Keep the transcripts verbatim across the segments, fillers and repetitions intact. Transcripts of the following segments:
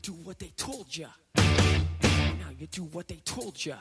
Do what they told ya. Now you do what they told ya.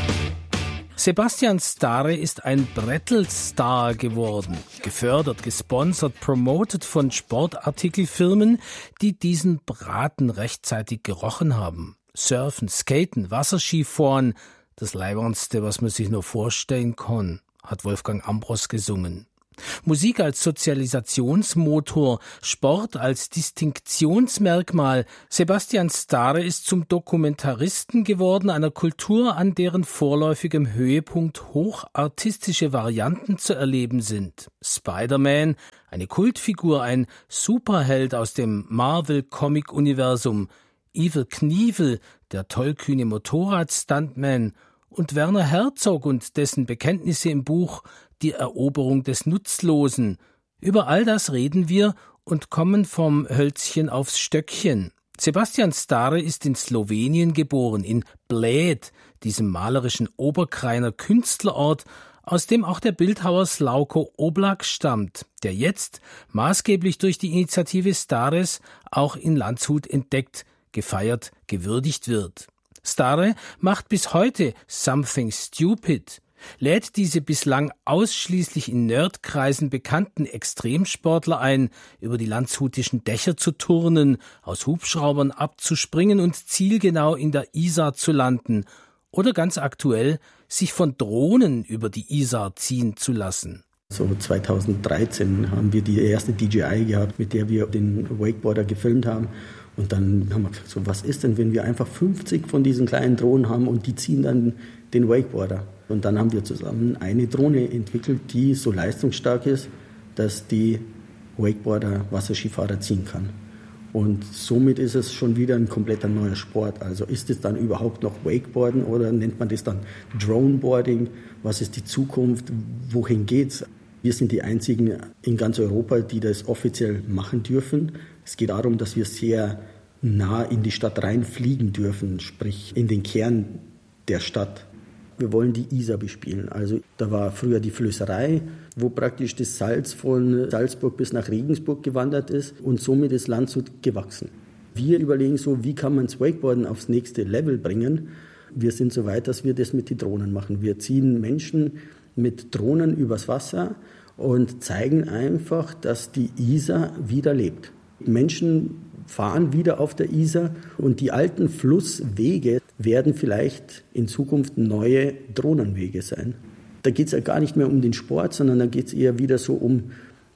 Sebastian Stare ist ein Brettelstar geworden. Gefördert, gesponsert, promotet von Sportartikelfirmen, die diesen Braten rechtzeitig gerochen haben. Surfen, Skaten, Wasserskifahren, das Leiwandste, was man sich nur vorstellen kann, hat Wolfgang Ambros gesungen. Musik als Sozialisationsmotor, Sport als Distinktionsmerkmal. Sebastian Stare ist zum Dokumentaristen geworden, einer Kultur, an deren vorläufigem Höhepunkt hochartistische Varianten zu erleben sind. Spider-Man, eine Kultfigur, ein Superheld aus dem Marvel-Comic-Universum, Evel Knievel, der tollkühne Motorrad-Stuntman, und Werner Herzog und dessen Bekenntnisse im Buch Die Eroberung des Nutzlosen. Über all das reden wir und kommen vom Hölzchen aufs Stöckchen. Sebastian Stare ist in Slowenien geboren, in Bled, diesem malerischen Oberkrainer Künstlerort, aus dem auch der Bildhauer Slavko Oblak stammt, der jetzt, maßgeblich durch die Initiative Stares, auch in Landshut entdeckt, gefeiert, gewürdigt wird. Stare macht bis heute Something Stupid, lädt diese bislang ausschließlich in Nerdkreisen bekannten Extremsportler ein, über die landshutischen Dächer zu turnen, aus Hubschraubern abzuspringen und zielgenau in der Isar zu landen oder ganz aktuell, sich von Drohnen über die Isar ziehen zu lassen. So zweitausenddreizehn haben wir die erste D J I gehabt, mit der wir den Wakeboarder gefilmt haben. Und dann haben wir gesagt, so, was ist denn, wenn wir einfach fünfzig von diesen kleinen Drohnen haben und die ziehen dann den Wakeboarder. Und dann haben wir zusammen eine Drohne entwickelt, die so leistungsstark ist, dass die Wakeboarder Wasserskifahrer ziehen kann. Und somit ist es schon wieder ein kompletter neuer Sport. Also ist es dann überhaupt noch Wakeboarden oder nennt man das dann Droneboarding? Was ist die Zukunft? Wohin geht's? Wir sind die einzigen in ganz Europa, die das offiziell machen dürfen. Es geht darum, dass wir sehr nah in die Stadt reinfliegen dürfen, sprich in den Kern der Stadt. Wir wollen die Isar bespielen. Also da war früher die Flößerei, wo praktisch das Salz von Salzburg bis nach Regensburg gewandert ist und somit ist Landshut gewachsen. Wir überlegen so, wie kann man das Wakeboarden aufs nächste Level bringen. Wir sind so weit, dass wir das mit den Drohnen machen. Wir ziehen Menschen mit Drohnen übers Wasser und zeigen einfach, dass die Isar wieder lebt. Menschen fahren wieder auf der Isar und die alten Flusswege werden vielleicht in Zukunft neue Drohnenwege sein. Da geht es ja gar nicht mehr um den Sport, sondern da geht es eher wieder so um,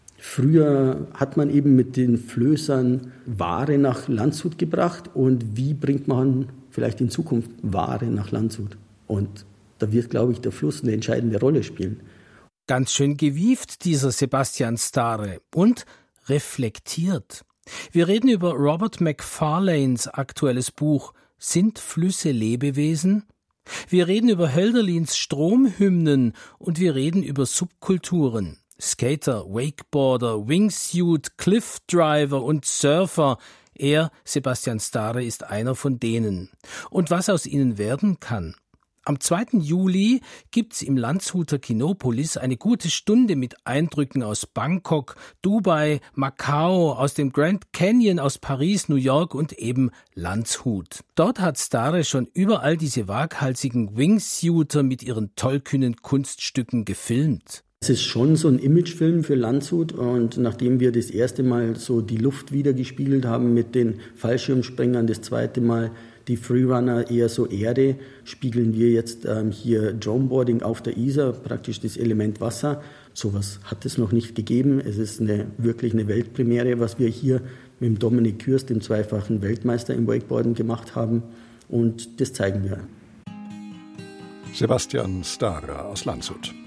früher hat man eben mit den Flößern Ware nach Landshut gebracht und wie bringt man vielleicht in Zukunft Ware nach Landshut? Und da wird, glaube ich, der Fluss eine entscheidende Rolle spielen. Ganz schön gewieft, dieser Sebastian Stare, und reflektiert. Wir reden über Robert Macfarlanes aktuelles Buch »Sind Flüsse Lebewesen?«. Wir reden über Hölderlins Stromhymnen und wir reden über Subkulturen. Skater, Wakeboarder, Wingsuit, Cliffdriver und Surfer. Er, Sebastian Stare, ist einer von denen. Und was aus ihnen werden kann. Am zweiten Juli gibt's im Landshuter Kinopolis eine gute Stunde mit Eindrücken aus Bangkok, Dubai, Macau, aus dem Grand Canyon, aus Paris, New York und eben Landshut. Dort hat Stare schon überall diese waghalsigen Wingsuiter mit ihren tollkühnen Kunststücken gefilmt. Es ist schon so ein Imagefilm für Landshut und nachdem wir das erste Mal so die Luft wieder gespiegelt haben mit den Fallschirmspringern, das zweite Mal die Freerunner eher so Erde, spiegeln wir jetzt ähm, hier Droneboarding auf der Isar, praktisch das Element Wasser. Sowas hat es noch nicht gegeben. Es ist eine, wirklich eine Weltpremiere, was wir hier mit dem Dominik Kürst, dem zweifachen Weltmeister im Wakeboarden, gemacht haben. Und das zeigen wir. Sebastian Stare aus Landshut.